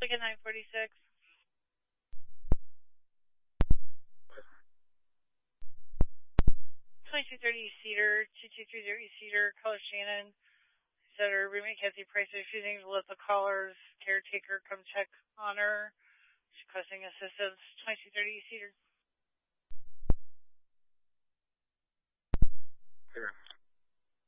Look at 946. 2230 Cedar, 2230 Cedar, caller Shannon. Said her roommate Kathy Price is refusing to let the caller's caretaker come check on her. She's requesting assistance. 2230 Cedar. Cedar.